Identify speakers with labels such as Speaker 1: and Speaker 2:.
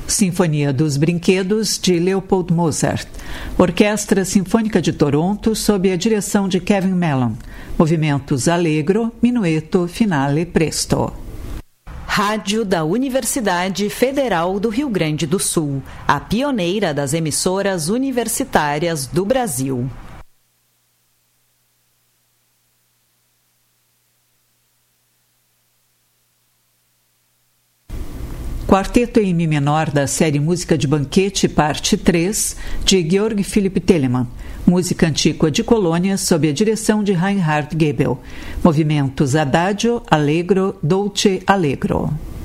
Speaker 1: Sinfonia dos Brinquedos, de Leopold Mozart. Orquestra Sinfônica de Toronto, sob a direção de Kevin Mellon. Movimentos Allegro, Minueto, Finale, Presto.
Speaker 2: Rádio da Universidade Federal do Rio Grande do Sul, a pioneira das emissoras universitárias do Brasil.
Speaker 1: Quarteto em Mi menor da série Música de Banquete, parte 3, de Georg Philipp Telemann. Música antiga de Colônia, sob a direção de Reinhard Goebel. Movimentos Adagio, Allegro, Dolce, Allegro.